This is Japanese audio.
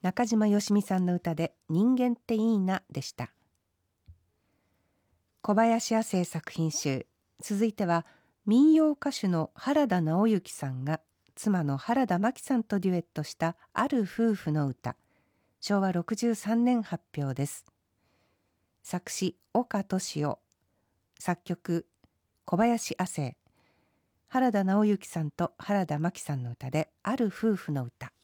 中島よしみさんの歌で人間っていいなでした。小林亜星作品集。続いては民謡歌手の原田直之さんが妻の原田真紀さんとデュエットしたある夫婦の歌。昭和63年発表です。作詞岡俊夫、作曲小林亜星、原田直之さんと原田真紀さんの歌である夫婦の歌。